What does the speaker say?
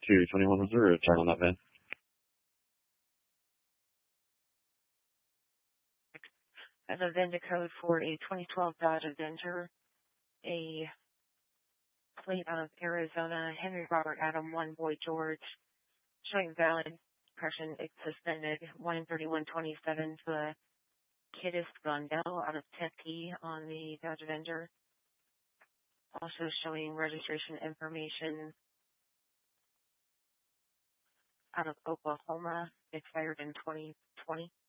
221 Missouri, turn on that VIN. I have a VIN code for a 2012 Dodge Avenger, a plate out of Arizona, Henry Robert Adam 1 Boy George, showing valid impression suspended 13127 to a Kiddis Gondel out of Tempe on the Dodge Avenger. Also showing registration information out of Oklahoma, expired in 2020.